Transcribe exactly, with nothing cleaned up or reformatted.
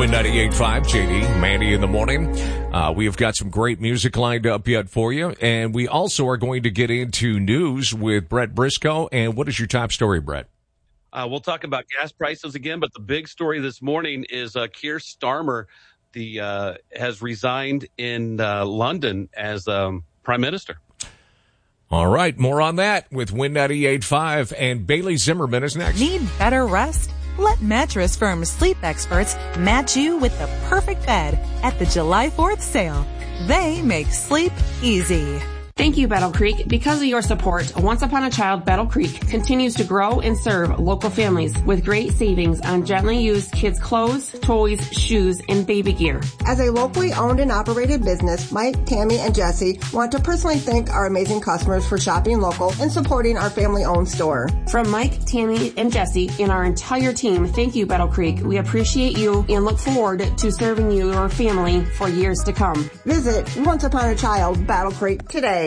Win ninety-eight point five, J D, Mandy in the morning. Uh, we have got some great music lined up yet for you. And we also are going to get into news with Brett Briscoe. And what is your top story, Brett? Uh, we'll talk about gas prices again, but the big story this morning is uh, Keir Starmer the, uh, has resigned in uh, London as um, Prime Minister. All right, more on that with Win ninety-eight point five, and Bailey Zimmerman is next. Need better rest? Let Mattress Firm sleep experts match you with the perfect bed at the July fourth sale. They make sleep easy. Thank you, Battle Creek. Because of your support, Once Upon a Child Battle Creek continues to grow and serve local families with great savings on gently used kids' clothes, toys, shoes, and baby gear. As a locally owned and operated business, Mike, Tammy, and Jesse want to personally thank our amazing customers for shopping local and supporting our family-owned store. From Mike, Tammy, and Jesse and our entire team, thank you, Battle Creek. We appreciate you and look forward to serving you or family for years to come. Visit Once Upon a Child Battle Creek today.